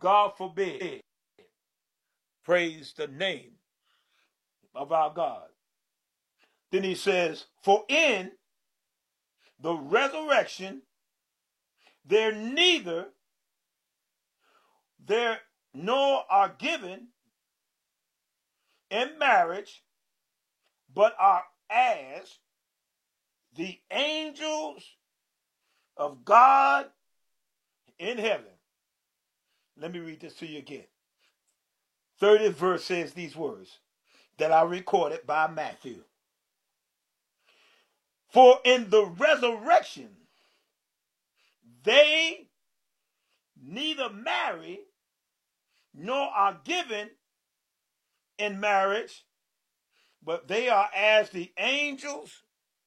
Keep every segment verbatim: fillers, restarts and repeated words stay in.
God forbid. Praise the name of our God. Then he says, for in the resurrection, there neither there nor are given in marriage, but are as the angels of God in heaven. Let me read this to you again. thirtieth verse says these words that are recorded by Matthew. For in the resurrection, they neither marry nor are given in marriage, but they are as the angels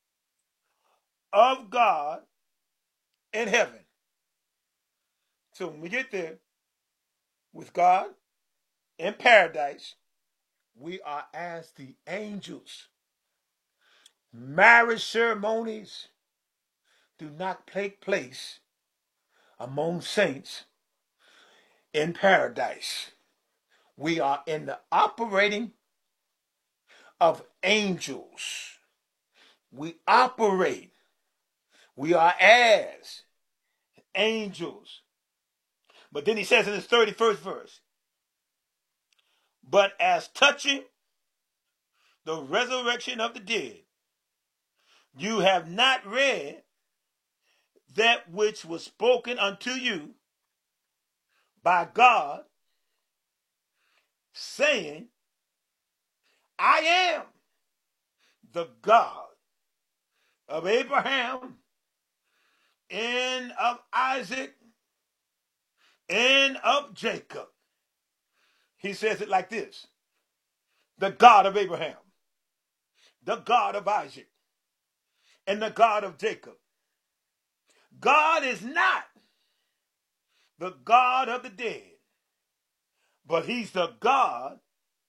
of God in heaven. So when we get there with God in paradise, we are as the angels. Marriage ceremonies do not take place among saints in paradise. We are in the operating of angels. We operate. We are as angels. But then he says in his thirty-first verse, but as touching the resurrection of the dead, you have not read that which was spoken unto you by God, saying, I am the God of Abraham and of Isaac and of Jacob. He says it like this: the God of Abraham, the God of Isaac, and the God of Jacob. God is not the God of the dead, but he's the God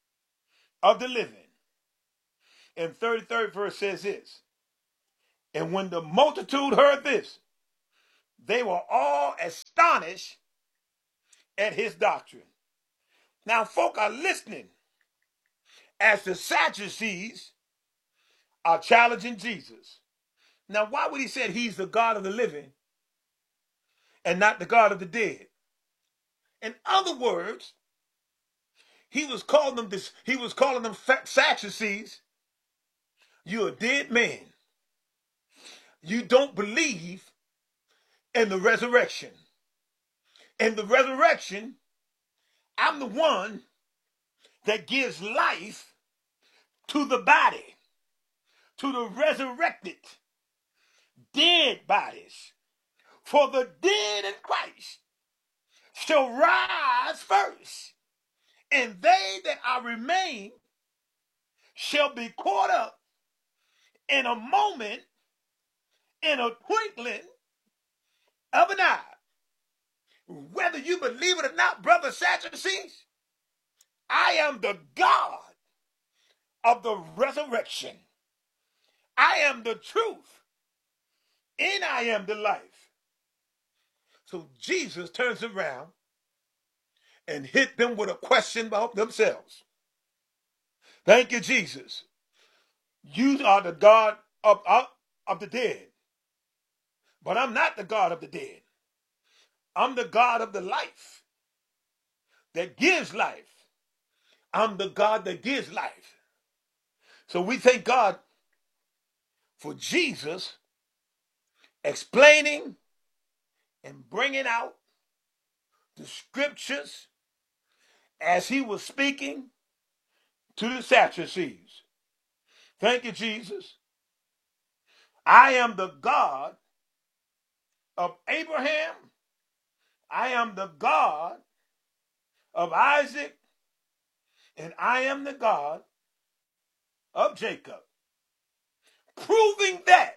of the living. And thirty-third verse says this: and when the multitude heard this, they were all astonished at his doctrine. Now, folk are listening as the Sadducees are challenging Jesus. Now, why would he say he's the God of the living and not the God of the dead? In other words, he was calling them this. He was calling them Sadducees. You're a dead man. You don't believe in the resurrection. In the resurrection, I'm the one that gives life to the body, to the resurrected dead bodies. For the dead in Christ shall rise first, and they that are remain shall be caught up in a moment, in a twinkling of an eye. Whether you believe it or not, brother Sadducees, I am the God of the resurrection. I am the truth, and I am the life. So Jesus turns around and hit them with a question about themselves. Thank you, Jesus. You are the God of, of, of the dead, but I'm not the God of the dead. I'm the God of the life that gives life. I'm the God that gives life. So we thank God for Jesus explaining and bringing out the scriptures as he was speaking to the Sadducees. Thank you, Jesus. I am the God of Abraham. I am the God of Isaac. And I am the God of Jacob. Proving that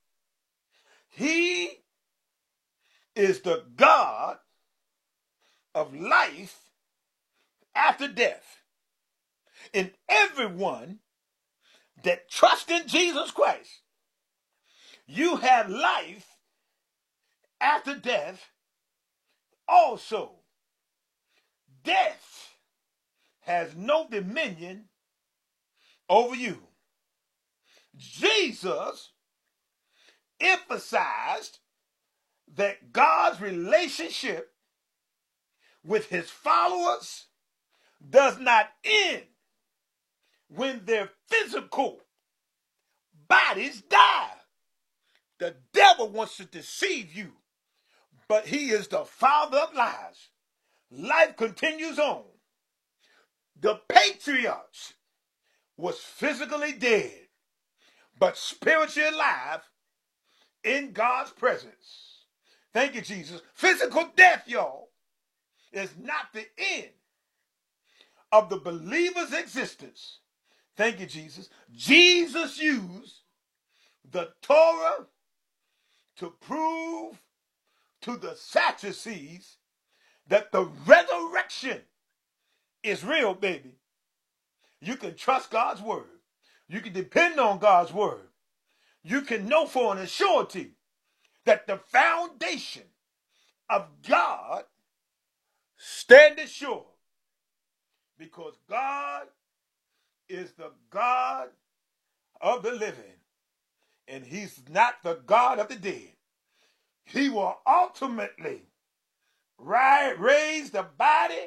he is the God of life after death. And everyone that trusts in Jesus Christ, you have life after death also. death has no dominion over you. Jesus emphasized that God's relationship with his followers does not end when their physical bodies die. The devil wants to deceive you, but he is the father of lies. Life continues on. The patriarchs was physically dead, but spiritually alive in God's presence. Thank you, Jesus. Physical death, y'all, is not the end of the believer's existence. Thank you, Jesus. Jesus used the Torah to prove to the Sadducees that the resurrection is real, baby. You can trust God's word. You can depend on God's word. You can know for an surety that the foundation of God standeth sure, because God is the God of the living, and he's not the God of the dead. He will ultimately raise the body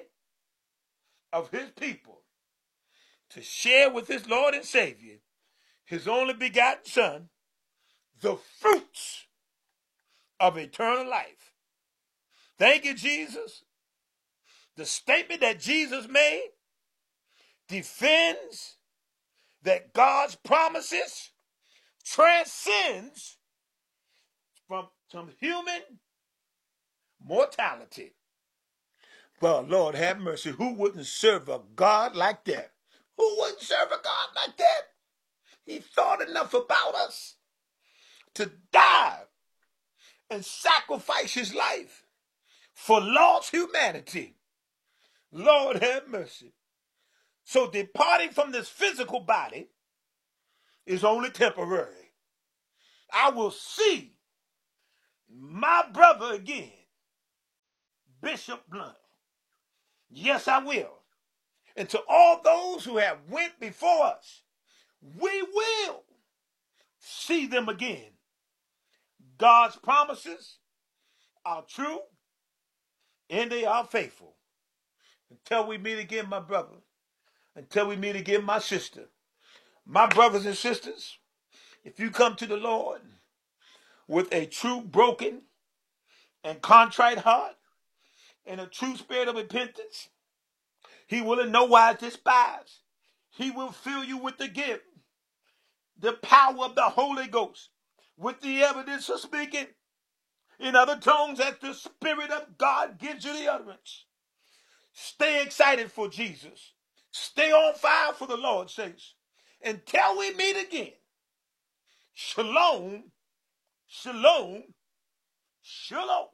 of his people to share with his Lord and Savior, his only begotten Son, the fruits of eternal life. Thank you, Jesus. The statement that Jesus made defends that God's promises transcends from some human mortality. Well, Lord have mercy. Who wouldn't serve a God like that? Who wouldn't serve a God like that? He thought enough about us to die and sacrifice his life for lost humanity. Lord have mercy. So departing from this physical body is only temporary. I will see my brother again, Bishop Blunt. Yes, I will. And to all those who have went before us, we will see them again. God's promises are true and they are faithful. Until we meet again, my brother. Until we meet again, my sister. My brothers and sisters, if you come to the Lord with a true broken and contrite heart and a true spirit of repentance, he will in no wise despise. He will fill you with the gift, the power of the Holy Ghost, with the evidence of speaking in other tongues as the Spirit of God gives you the utterance. Stay excited for Jesus. Stay on fire for the Lord, saints. Until we meet again. Shalom, shalom, shalom.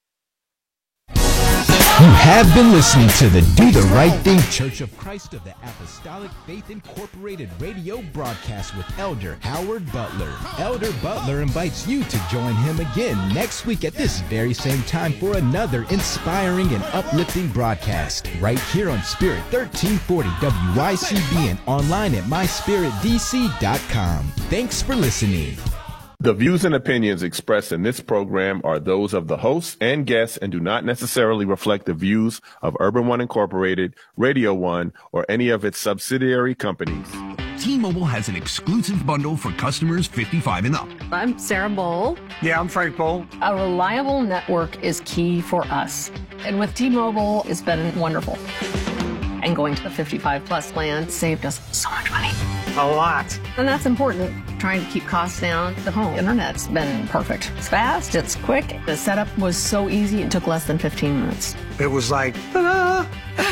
You have been listening to the Do the Right Thing Church of Christ of the Apostolic Faith Incorporated radio broadcast with Elder Howard Butler. Elder Butler invites you to join him again next week at this very same time for another inspiring and uplifting broadcast right here on Spirit thirteen forty W Y C B and online at my spirit d c dot com. Thanks for listening. The views and opinions expressed in this program are those of the hosts and guests and do not necessarily reflect the views of Urban One Incorporated, Radio One, or any of its subsidiary companies. T-Mobile has an exclusive bundle for customers fifty-five and up. I'm Sarah Bowl. Yeah, I'm Frank Bowl. A reliable network is key for us. And with T-Mobile, it's been wonderful. And going to the fifty-five plus plan saved us so much money. A lot. And that's important. Trying to keep costs down. The home internet's been perfect. It's fast, it's quick. The setup was so easy, it took less than fifteen minutes. It was like, ta-da!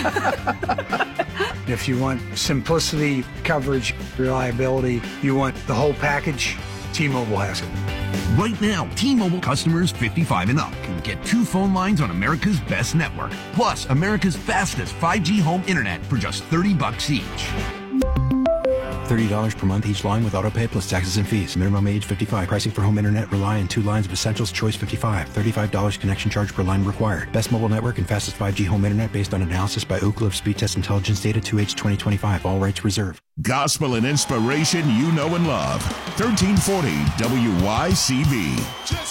If you want simplicity, coverage, reliability, you want the whole package, T-Mobile has it. Right now, T-Mobile customers fifty-five and up can get two phone lines on America's best network, plus America's fastest five G home internet for just thirty bucks each. thirty dollars per month each line with autopay plus taxes and fees. Minimum age fifty-five. Pricing for home internet rely on two lines of Essentials Choice fifty-five. thirty-five dollars connection charge per line required. Best mobile network and fastest five G home internet based on analysis by Oak Cliff Speed Test Intelligence Data two H twenty twenty-five. All rights reserved. Gospel and inspiration you know and love. thirteen forty W Y C B.